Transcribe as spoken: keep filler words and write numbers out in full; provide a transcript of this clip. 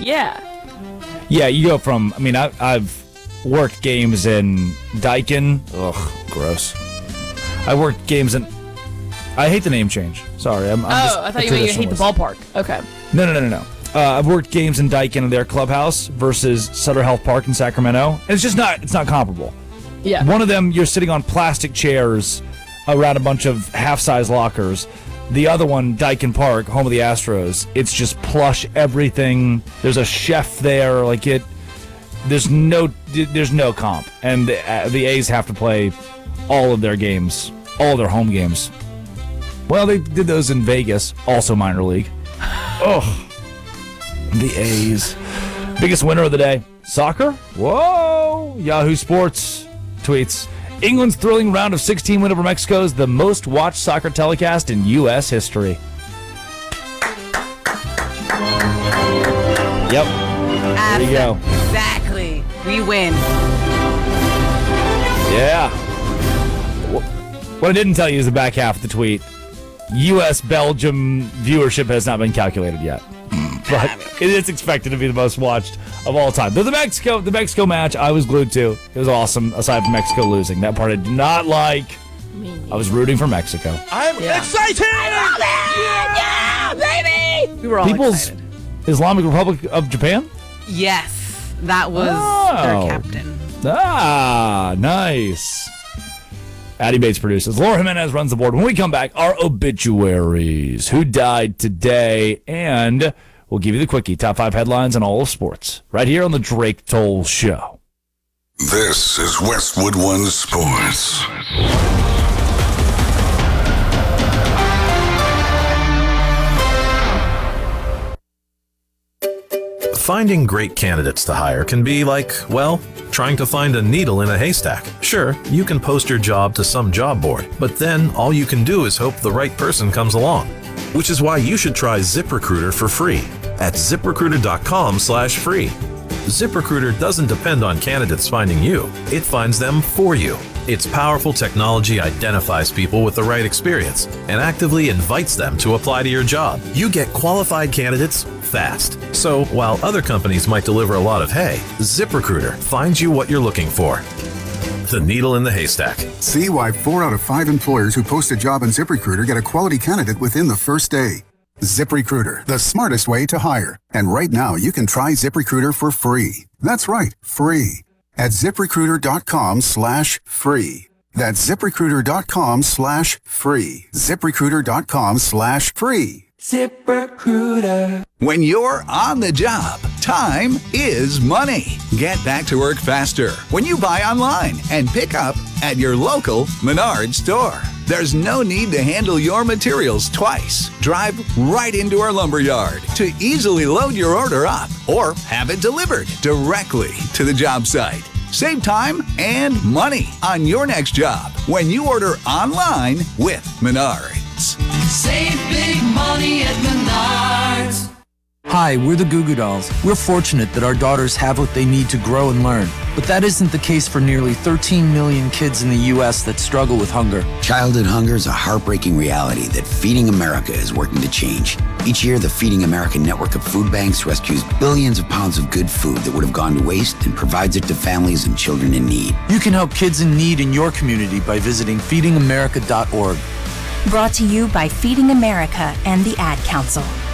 Yeah. Yeah, you go from, I mean, I, I've worked games in Daikin. Ugh, gross. I worked games in, I hate the name change. Sorry. I'm, I'm oh, just I thought you meant you hate the ballpark. Okay. No, no, no, no, no. Uh, I've worked games in Daikin in their clubhouse versus Sutter Health Park in Sacramento. And it's just not, it's not comparable. Yeah. One of them, you're sitting on plastic chairs around a bunch of half-size lockers. The other one, Daikin Park, home of the Astros, it's just plush everything. There's a chef there, like it. There's no, there's no comp, and the, uh, the A's have to play all of their games, all of their home games. Well, they did those in Vegas, also minor league. Oh, the A's. Biggest winner of the day, soccer. Whoa! Yahoo Sports tweets. England's thrilling round of sixteen win over Mexico is the most watched soccer telecast in U S history. Yep. There you go. Exactly. We win. Yeah. What I didn't tell you is the back half of the tweet. U S Belgium viewership has not been calculated yet. But it is expected to be the most watched of all time. Though the Mexico, the Mexico match, I was glued to. It was awesome, aside from Mexico losing. That part I did not like. I was rooting for Mexico. I'm yeah. excited! I love it! Yeah, baby! We were all People's excited. Islamic Republic of Japan? Yes, that was oh. their captain. Ah, nice. Addie Bates produces. Laura Jimenez runs the board. When we come back, our obituaries. Who died today? And we'll give you the quickie. Top five headlines in all of sports. Right here on the Drake Toll Show. This is Westwood One Sports. Finding great candidates to hire can be like, well, trying to find a needle in a haystack. Sure, you can post your job to some job board, but then all you can do is hope the right person comes along. Which is why you should try ZipRecruiter for free at ZipRecruiter.com slash free. ZipRecruiter doesn't depend on candidates finding you. It finds them for you. Its powerful technology identifies people with the right experience and actively invites them to apply to your job. You get qualified candidates fast. So while other companies might deliver a lot of hay, ZipRecruiter finds you what you're looking for. The needle in the haystack. See why four out of five employers who post a job on ZipRecruiter get a quality candidate within the first day. ZipRecruiter, the smartest way to hire. And right now, you can try ZipRecruiter for free. That's right, free. At ZipRecruiter.com slash free. That's ZipRecruiter.com slash free. ZipRecruiter.com slash free. ZipRecruiter. When you're on the job, time is money. Get back to work faster when you buy online and pick up at your local Menards store. There's no need to handle your materials twice. Drive right into our lumberyard to easily load your order up or have it delivered directly to the job site. Save time and money on your next job when you order online with Menards. Save big money at Menards. Hi, we're the Goo Goo Dolls. We're fortunate that our daughters have what they need to grow and learn. But that isn't the case for nearly thirteen million kids in the U S that struggle with hunger. Childhood hunger is a heartbreaking reality that Feeding America is working to change. Each year, the Feeding America network of food banks rescues billions of pounds of good food that would have gone to waste and provides it to families and children in need. You can help kids in need in your community by visiting feeding america dot org. Brought to you by Feeding America and the Ad Council.